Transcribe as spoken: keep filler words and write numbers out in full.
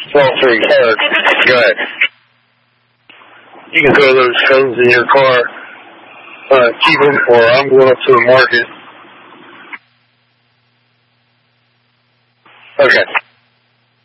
Well, for your car. Go ahead. You can throw those cones in your car. Uh, keep them, or I'm going up to the market. Okay.